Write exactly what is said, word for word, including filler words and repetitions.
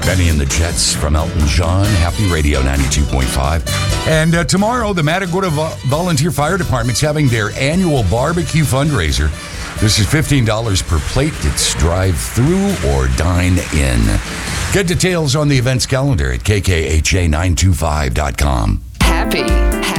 Benny and the Jets from Elton John. Happy Radio ninety-two point five. And uh, tomorrow, the Matagorda Vo- Volunteer Fire Department's having their annual barbecue fundraiser. This is fifteen dollars per plate. It's drive-through or dine-in. Get details on the events calendar at k k h a nine two five dot com. Happy. Happy.